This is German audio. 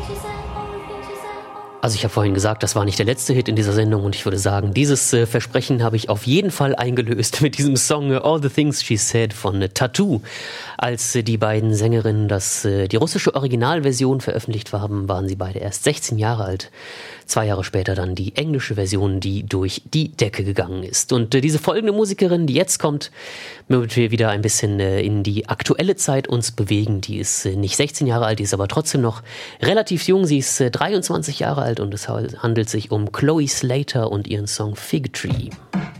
Also ich habe vorhin gesagt, das war nicht der letzte Hit in dieser Sendung und ich würde sagen, dieses Versprechen habe ich auf jeden Fall eingelöst mit diesem Song All the Things She Said von Tattoo. Als die beiden Sängerinnen die russische Originalversion veröffentlicht haben, waren sie beide erst 16 Jahre alt. 2 Jahre später dann die englische Version, die durch die Decke gegangen ist. Und diese folgende Musikerin, die jetzt kommt, damit wir wieder ein bisschen in die aktuelle Zeit uns bewegen, die ist nicht 16 Jahre alt, die ist aber trotzdem noch relativ jung. Sie ist 23 Jahre alt und es handelt sich um Chloe Slater und ihren Song Fig Tree.